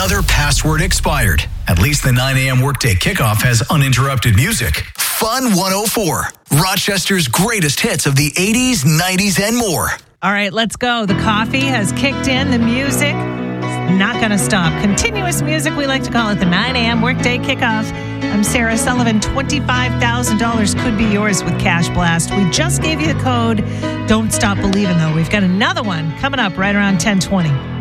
another password expired. At least the 9 a.m. workday kickoff has uninterrupted music. Fun 104. Rochester's greatest hits of the 80s, 90s, and more. All right, let's go. The coffee has kicked in. The music is not going to stop. Continuous music, we like to call it the 9 a.m. workday kickoff. I'm Sarah Sullivan. $25,000 could be yours with Cash Blast. We just gave you the code. Don't stop believing, though. We've got another one coming up right around 10:20.